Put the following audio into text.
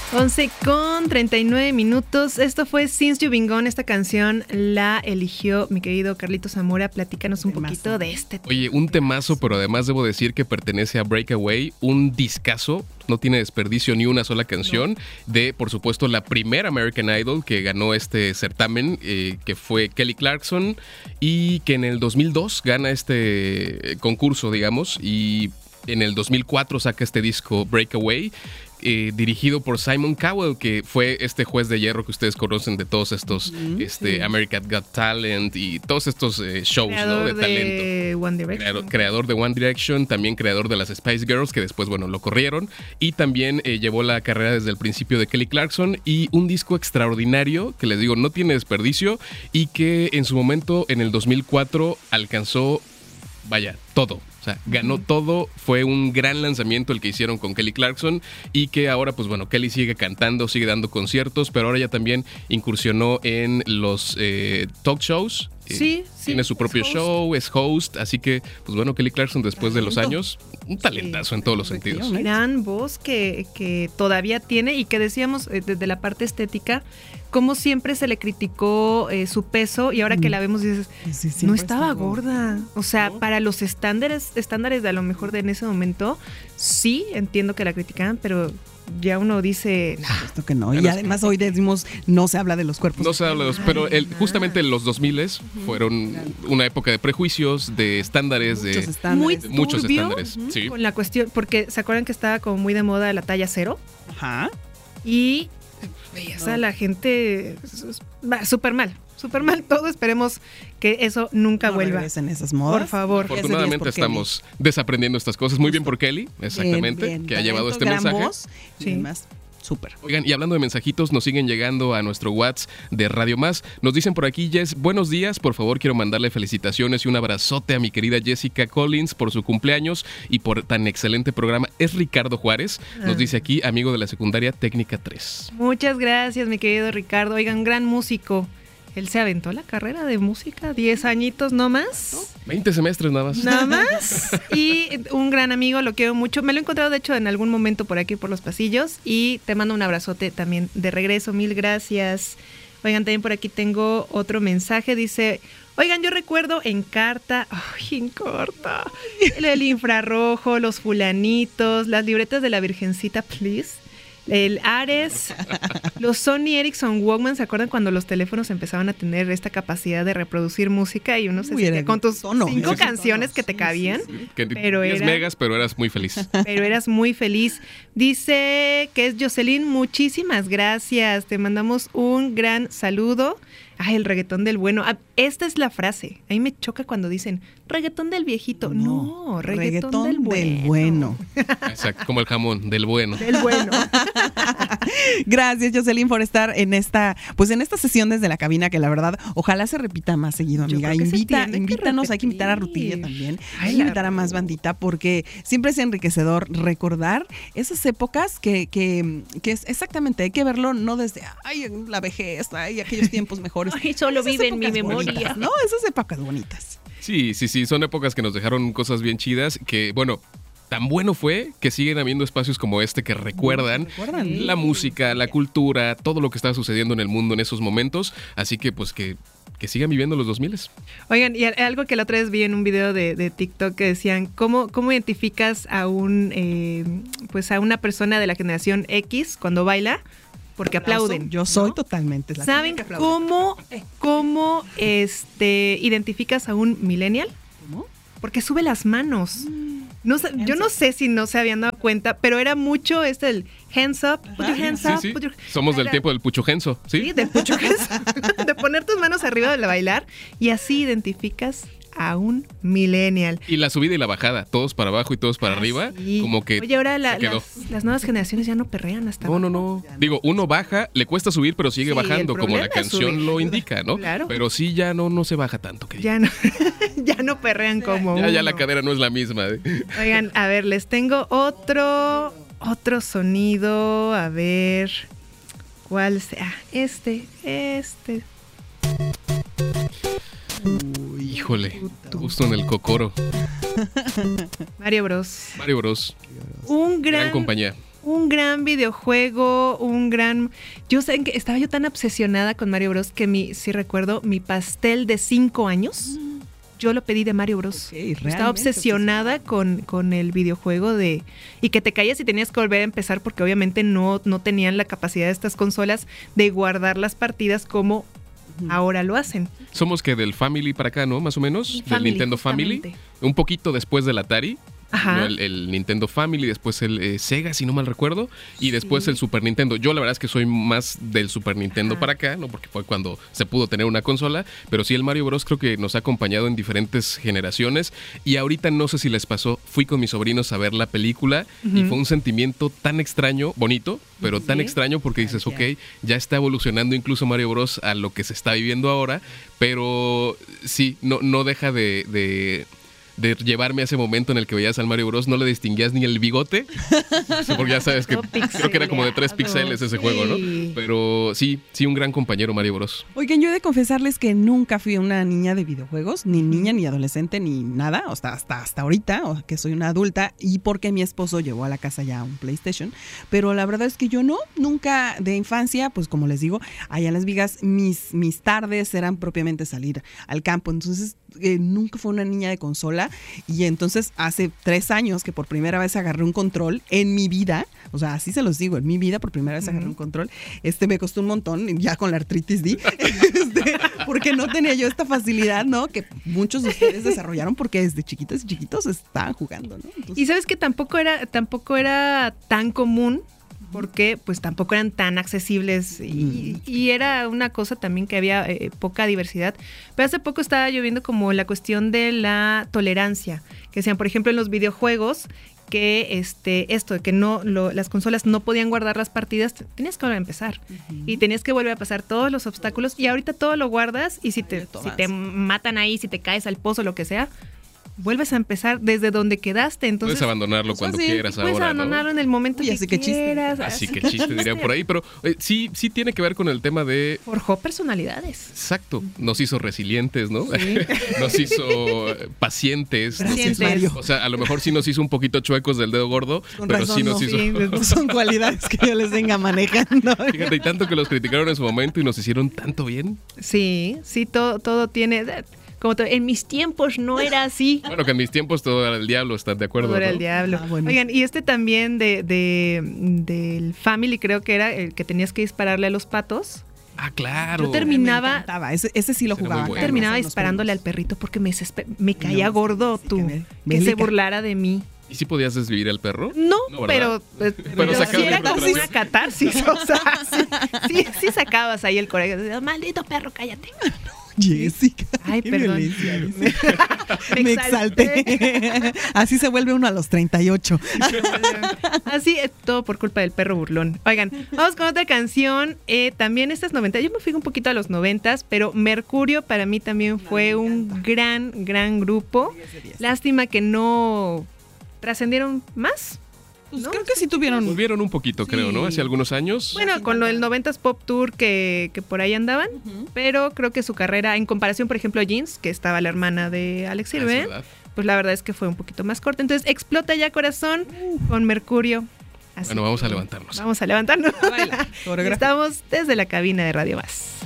11:39. Esto fue Since You've Been Gone. Esta canción la eligió mi querido Carlitos Zamora. Platícanos un poquito de este tema. Oye, un temazo, pero además debo decir que pertenece a Breakaway, un discazo. No tiene desperdicio ni una sola canción de, por supuesto, la primera American Idol que ganó este certamen, que fue Kelly Clarkson, y que en el 2002 gana este concurso, digamos, y en el 2004 saca este disco Breakaway, dirigido por Simon Cowell, que fue este juez de hierro que ustedes conocen de todos estos American Got Talent y todos estos shows, ¿no? De talento. One Direction. Creador de One Direction, también creador de las Spice Girls, que después, bueno, lo corrieron, y también llevó la carrera desde el principio de Kelly Clarkson, y un disco extraordinario que les digo no tiene desperdicio y que en su momento, en el 2004, alcanzó, vaya, todo. O sea, ganó todo, fue un gran lanzamiento el que hicieron con Kelly Clarkson, y que ahora, pues bueno, Kelly sigue cantando, sigue dando conciertos, pero ahora ya también incursionó en los talk shows. Sí, tiene su propio show, es host, así que, pues bueno, Kelly Clarkson después de los años, un talentazo en todos los sentidos. Gran voz que todavía tiene, y que decíamos desde la parte estética, como siempre se le criticó su peso, y ahora que la vemos dices, no estaba gorda. O sea, para los estándares de a lo mejor de en ese momento, sí entiendo que la criticaban, pero ya uno dice, esto que no. Y además hoy decimos, no se habla de los cuerpos. No se habla de los, pero justamente los 2000 fueron una época de prejuicios, de estándares, muchos estándares. Sí. Con la cuestión, porque se acuerdan que estaba como muy de moda la talla 0. Ajá. Y veías a la gente súper mal todo. Esperemos que eso nunca vuelva. En esas modas. Por favor. Afortunadamente estamos desaprendiendo estas cosas. Muy bien por Kelly, exactamente, bien. Que ha llevado este mensaje. Voz, sí. Más. Súper. Oigan, y hablando de mensajitos, nos siguen llegando a nuestro WhatsApp de Radio Más. Nos dicen por aquí, Jess, buenos días. Por favor, quiero mandarle felicitaciones y un abrazote a mi querida Jessica Collins por su cumpleaños y por tan excelente programa. Es Ricardo Juárez, nos dice aquí, amigo de la secundaria técnica 3. Muchas gracias, mi querido Ricardo. Oigan, gran músico. Él se aventó la carrera de música, 10 añitos no más. 20 semestres nada más. Nada más. Y un gran amigo, lo quiero mucho. Me lo he encontrado, de hecho, en algún momento por aquí, por los pasillos. Y te mando un abrazote también de regreso. Mil gracias. Oigan, también por aquí tengo otro mensaje. Dice, oigan, yo recuerdo en carta, el infrarrojo, los fulanitos, las libretas de la Virgencita, please. El Ares, los Sony Ericsson Walkman. ¿Se acuerdan cuando los teléfonos empezaban a tener esta capacidad de reproducir música y uno se sentía con tus 5 canciones que te cabían? Sí. Que 10 megas, pero eras muy feliz. Pero eras muy feliz. Dice que es Jocelyn, muchísimas gracias. Te mandamos un gran saludo. Ay, el reggaetón del bueno. Esta es la frase. A mí me choca cuando dicen reggaetón del viejito. No, reggaetón del bueno. Exacto, como el jamón, del bueno. Del bueno. Gracias, Jocelyn, por estar en esta sesión desde la cabina, que la verdad, ojalá se repita más seguido, amiga. Invítanos, hay que invitar a Rutilia también. Hay que invitar a más bandita, porque siempre es enriquecedor recordar esas épocas que es exactamente, hay que verlo no desde la vejez, aquellos tiempos mejores. Ay, solo vive en mi memoria. Bonitas, ¿no? Esas épocas bonitas. Sí, son épocas que nos dejaron cosas bien chidas, que bueno, tan bueno fue que siguen habiendo espacios como este que recuerdan la música, la cultura, todo lo que estaba sucediendo en el mundo en esos momentos, así que pues que sigan viviendo los 2000. Oigan, y algo que la otra vez vi en un video de TikTok que decían, ¿cómo identificas a a una persona de la generación X cuando baila? Porque aplauden. Yo soy totalmente la ¿Saben cómo identificas a un millennial? ¿Cómo? Porque sube las manos. Yo no sé si no se habían dado cuenta, pero era mucho el hands up, put your hands up. Sí. Somos del tiempo del puchojenso, ¿sí? Sí, del puchojenso. De poner tus manos arriba de bailar, y así identificas a un millennial. Y la subida y la bajada, todos para abajo y todos para arriba, sí. Como que oye, ahora las nuevas generaciones ya no perrean hasta abajo. No. Digo, uno baja, le cuesta subir, pero sigue bajando, como la canción lo indica, ¿no? Claro. Pero sí, ya no se baja tanto. Ya no perrean como ya la cadera no es la misma. Oigan, a ver, les tengo otro sonido, a ver, ¿cuál sea? Este. Uy, híjole, justo en el cocoro. Mario Bros. Mario Bros. Un gran compañía. Un gran videojuego, Yo sé que estaba yo tan obsesionada con Mario Bros. Que sí recuerdo, mi pastel de 5 años, yo lo pedí de Mario Bros. Okay, estaba obsesionada con el videojuego y que te caías y tenías que volver a empezar porque obviamente no tenían la capacidad de estas consolas de guardar las partidas como ahora lo hacen. Somos que del Family para acá, ¿no? Más o menos, del Nintendo Family, un poquito después del Atari. ¿no? El Nintendo Family, después el Sega, si no mal recuerdo, y después el Super Nintendo. Yo la verdad es que soy más del Super Nintendo para acá, ¿no? Porque fue cuando se pudo tener una consola, pero sí el Mario Bros. Creo que nos ha acompañado en diferentes generaciones, y ahorita no sé si les pasó, fui con mis sobrinos a ver la película y fue un sentimiento tan extraño, bonito, pero tan extraño porque dices, ok, ya está evolucionando incluso Mario Bros. A lo que se está viviendo ahora, pero sí, no deja de llevarme a ese momento en el que veías al Mario Bros. No le distinguías ni el bigote. Porque ya sabes que creo que era como de 3 píxeles ese juego, ¿no? Pero sí, un gran compañero Mario Bros. Oigan, yo he de confesarles que nunca fui una niña de videojuegos, ni niña, ni adolescente, ni nada, hasta ahorita, que soy una adulta, y porque mi esposo llevó a la casa ya un PlayStation. Pero la verdad es que yo nunca de infancia, pues como les digo, allá en Las Vigas, mis tardes eran propiamente salir al campo. Entonces, nunca fue una niña de consola. Y entonces hace 3 años que por primera vez agarré un control en mi vida, o sea, así se los digo, en mi vida por primera vez agarré un control. Me costó un montón, ya con la artritis porque no tenía yo esta facilidad, ¿no? Que muchos de ustedes desarrollaron porque desde chiquitos y chiquitos estaban jugando, ¿no? Entonces, y sabes que tampoco era tan común, porque pues tampoco eran tan accesibles y era una cosa también que había poca diversidad. Pero hace poco estaba yo viendo como la cuestión de la tolerancia, que decían, por ejemplo, en los videojuegos, que esto de que las consolas no podían guardar las partidas, tenías que volver a empezar y tenías que volver a pasar todos los obstáculos, y ahorita todo lo guardas, y si te matan ahí, si te caes al pozo, lo que sea, vuelves a empezar desde donde quedaste. Entonces, puedes abandonarlo cuando quieras ahora, puedes abandonarlo, ¿no? En el momento que quieras. Así que chiste, diría por ahí. Pero sí tiene que ver con el tema de... Forjó personalidades. Exacto. Nos hizo resilientes, ¿no? Sí. Nos hizo pacientes. Gracias, Mario. O sea, a lo mejor sí nos hizo un poquito chuecos del dedo gordo, con pero razón, sí nos hizo... Sí, son cualidades que yo les venga manejando. Fíjate, y tanto que los criticaron en su momento y nos hicieron tanto bien. Sí, todo tiene... Como en mis tiempos no era así. Bueno, que en mis tiempos todo era el diablo, ¿estás de acuerdo? Todo era el diablo. Bueno. Oigan, y también del Family, creo que era el que tenías que dispararle a los patos. Ah, claro. Yo terminaba... Ese sí lo jugaba. Bueno. Terminaba disparándole al perrito porque me caía gordo que se burlara de mí. ¿Y si podías desvivir al perro? No, pero sí era como una catarsis. O sea, sí sacabas ahí el coraje. Maldito perro, cállate. Jessica. Ay, perdón. Me exalté. Así se vuelve uno a los 38. Así es, todo por culpa del perro burlón. Oigan, vamos con otra canción. También esta es 90. Yo me fui un poquito a los 90s, pero Mercurio para mí también fue un gran grupo. Lástima que no trascendieron más. Pues ¿no? Creo que sí volvieron un poquito, creo, ¿no? Hace algunos años. Bueno, con lo del 90s Pop Tour que por ahí andaban, pero creo que su carrera, en comparación, por ejemplo, a Jeans, que estaba la hermana de Alex Sirven, pues la verdad es que fue un poquito más corta. Entonces, Explota ya corazón con Mercurio. Así bueno, vamos a levantarnos. Vamos a levantarnos. Estamos desde la cabina de Radio Más.